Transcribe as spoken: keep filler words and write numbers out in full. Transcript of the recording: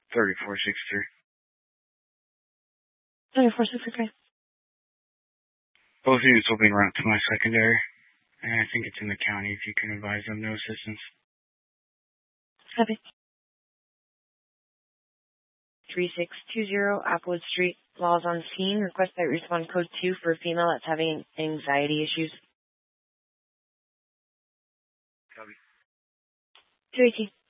thirty-four sixty-three. thirty-four sixty-three. Both units will be run to my secondary, and I think it's in the county if you can advise them no assistance. Copy. three six two zero Applewood Street. Laws on scene. Request that respond code two for a female that's having anxiety issues. Copy. two eighteen.